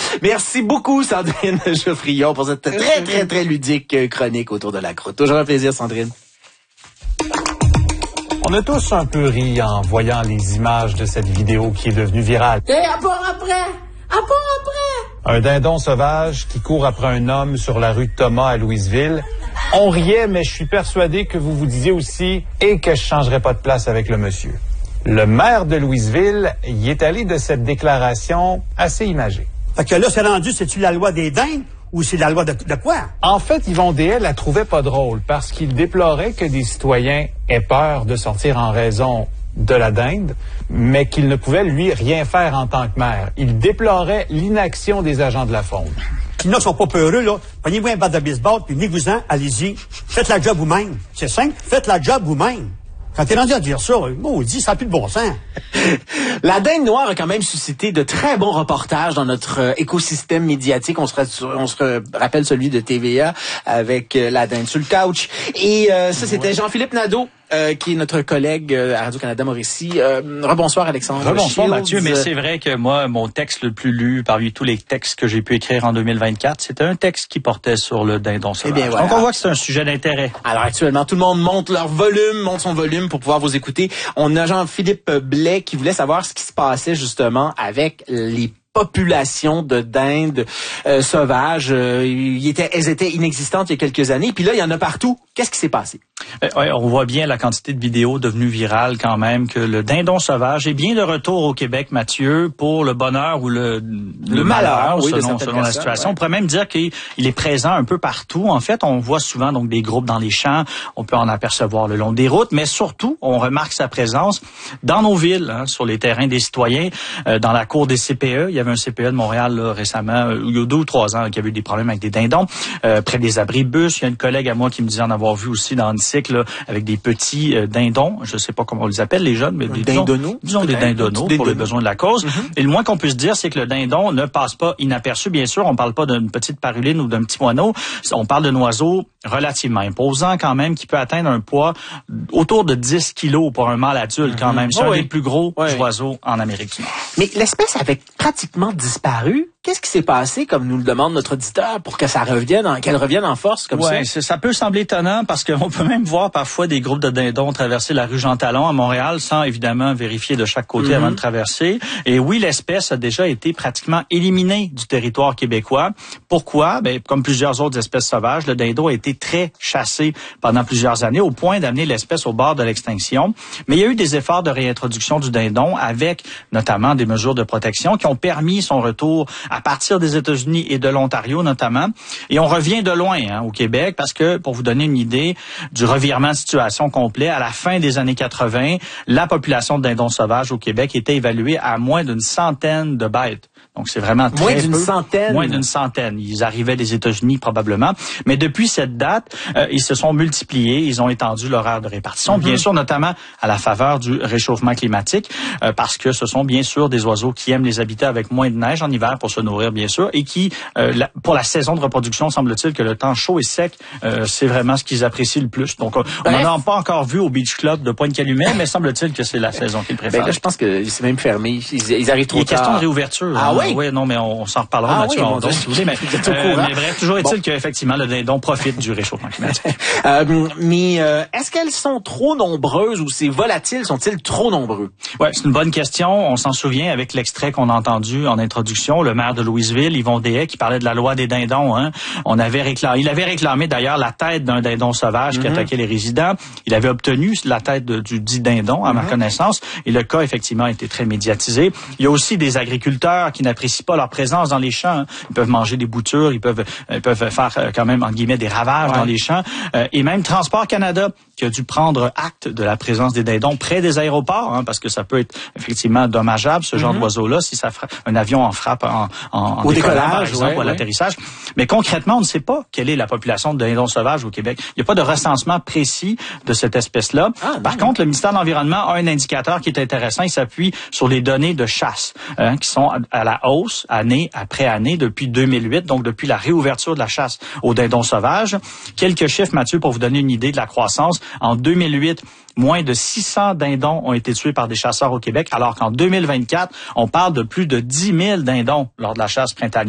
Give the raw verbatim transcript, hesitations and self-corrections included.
Merci beaucoup, Sandrine Geoffrion, pour cette très, très, très ludique chronique autour de la croûte. Toujours un plaisir, Sandrine. On a tous un peu ri en voyant les images de cette vidéo qui est devenue virale. Et à part après! À part après! Un dindon sauvage qui court après un homme sur la rue Thomas à Louisville. On riait, mais je suis persuadé que vous vous disiez aussi « et que je changerais pas de place avec le monsieur ». Le maire de Louisville y est allé de cette déclaration assez imagée. Fait que là, c'est rendu, c'est-tu la loi des dindes ou c'est la loi de, de quoi? En fait, Yvon Dehaye la trouvait pas drôle parce qu'il déplorait que des citoyens aient peur de sortir en raison de la dinde, mais qu'il ne pouvait, lui, rien faire en tant que maire. Il déplorait l'inaction des agents de la faune. Qui ne sont pas peureux, là. Prenez-vous un bat de baseball, puis venez-vous-en, allez-y. Faites la job vous-même. C'est simple, faites la job vous-même. Quand t'es rendu à dire ça, maudit, ça n'a plus de bon sens. La dinde noire a quand même suscité de très bons reportages dans notre euh, écosystème médiatique. On se, on se rappelle celui de T V A avec euh, la dinde sur le couch. Et euh, ça, c'était ouais. Jean-Philippe Nadeau. Euh, qui est notre collègue euh, à Radio-Canada Mauricie. Euh, rebonsoir Alexandre. Rebonsoir Shields. Mathieu, mais c'est vrai que moi, mon texte le plus lu parmi tous les textes que j'ai pu écrire en deux mille vingt-quatre, c'était un texte qui portait sur le dindon sauvage. Eh bien, voilà. Donc on voit que c'est un sujet d'intérêt. Alors actuellement, tout le monde monte leur volume, monte son volume pour pouvoir vous écouter. On a Jean-Philippe Blais qui voulait savoir ce qui se passait justement avec les population de dindes euh, sauvages. Euh, ils étaient, elles étaient inexistantes il y a quelques années. Puis là, il y en a partout. Qu'est-ce qui s'est passé? Euh, ouais, on voit bien la quantité de vidéos devenues virales quand même, que le dindon sauvage est bien de retour au Québec, Mathieu, pour le bonheur ou le, le, le malheur, malheur oui, selon, selon la situation. Ouais. On pourrait même dire qu'il est présent un peu partout. En fait, on voit souvent donc des groupes dans les champs. On peut en apercevoir le long des routes, mais surtout, on remarque sa présence dans nos villes, hein, sur les terrains des citoyens, euh, dans la cour des C P E. Il y avait un C P E de Montréal là, récemment, euh, il y a deux ou trois ans, là, qui avait eu des problèmes avec des dindons, euh, près des abribus. Il y a une collègue à moi qui me disait en avoir vu aussi dans Annecycle, là, avec des petits euh, dindons. Je ne sais pas comment on les appelle, les jeunes, mais des dindonneaux. Disons, disons des dindonaux pour les besoins de la cause. Mm-hmm. Et le moins qu'on puisse dire, c'est que le dindon ne passe pas inaperçu. Bien sûr, on ne parle pas d'une petite paruline ou d'un petit moineau. On parle d'un oiseau relativement imposant quand même, qui peut atteindre un poids autour de dix kilos pour un mâle adulte quand même. C'est oh, un oui. des plus gros oui. oiseaux en Amérique du Nord. Mais l'espèce avait pratiquement disparu. Qu'est-ce qui s'est passé, comme nous le demande notre auditeur, pour que ça revienne, en, qu'elle revienne en force comme ouais, ça? Ça peut sembler étonnant parce qu'on peut même voir parfois des groupes de dindons traverser la rue Jean-Talon à Montréal sans évidemment vérifier de chaque côté mm-hmm. avant de traverser. Et oui, l'espèce a déjà été pratiquement éliminée du territoire québécois. Pourquoi? Ben, comme plusieurs autres espèces sauvages, le dindon a été très chassé pendant plusieurs années au point d'amener l'espèce au bord de l'extinction. Mais il y a eu des efforts de réintroduction du dindon avec notamment des mesures de protection qui ont permis son retour à partir des États-Unis et de l'Ontario notamment. Et on revient de loin hein, au Québec parce que, pour vous donner une idée du revirement de situation complet, à la fin des années quatre-vingt, la population de dindons sauvages au Québec était évaluée à moins d'une centaine de bêtes. Donc, c'est vraiment très Moins d'une peu, centaine? Moins d'une centaine. Ils arrivaient des États-Unis probablement. Mais depuis cette date, euh, ils se sont multipliés. Ils ont étendu l'horaire de répartition, mm-hmm. bien sûr, notamment à la faveur du réchauffement climatique, euh, parce que ce sont bien sûr des oiseaux qui aiment les habitats avec moins de neige en hiver pour se nourrir, bien sûr, et qui, euh, la, pour la saison de reproduction, semble-t-il que le temps chaud et sec, euh, c'est vraiment ce qu'ils apprécient le plus. Donc, on n'en a pas encore vu au Beach Club de Pointe-Calumet, mais semble-t-il que c'est la saison qu'ils préfèrent. Ben là, je pense que c'est même fermé. Ils, ils arrivent trop tard. Il est question de réouverture. Ah hein. oui? Oui, non, mais on, on s'en reparlera, ah Mathieu, oui, en d'autres, si vous voulez. Mais, euh, mais bref, toujours est-il bon. qu'effectivement, le dindon profite du réchauffement climatique. euh, mais euh, est-ce qu'elles sont trop nombreuses ou ces volatiles sont-ils trop nombreux? Oui, c'est une bonne question. On s'en souvient avec l'extrait qu'on a entendu en introduction, le maire de Louisville, Yvon Dehaye, qui parlait de la loi des dindons. Hein. On avait réclamé, il avait réclamé d'ailleurs la tête d'un dindon sauvage mm-hmm. qui attaquait les résidents. Il avait obtenu la tête de, du dit dindon, à mm-hmm. ma connaissance, et le cas, effectivement, a été très médiatisé. Il y a aussi des agriculteurs qui n'apprécient pas leur présence dans les champs. Hein. Ils peuvent manger des boutures, ils peuvent, ils peuvent faire quand même, entre guillemets, des ravages ouais. dans les champs. Euh, et même Transport Canada, qui a dû prendre acte de la présence des dindons près des aéroports, hein, parce que ça peut être effectivement dommageable, ce genre mm-hmm. d'oiseau-là, si ça frappe, un avion en frappe en, en, en au décollage, décollage par exemple, ouais, ou à ouais. l'atterrissage. Mais concrètement, on ne sait pas quelle est la population de dindons sauvages au Québec. Il n'y a pas de recensement précis de cette espèce-là. Ah, par non. contre, le ministère de l'Environnement a un indicateur qui est intéressant. Il s'appuie sur les données de chasse, hein, qui sont à la hausse année après année depuis deux mille huit, donc depuis la réouverture de la chasse aux dindons sauvages. Quelques chiffres, Mathieu, pour vous donner une idée de la croissance. En deux mille huit, moins de six cents dindons ont été tués par des chasseurs au Québec, alors qu'en deux mille vingt-quatre, on parle de plus de dix mille dindons lors de la chasse printanière.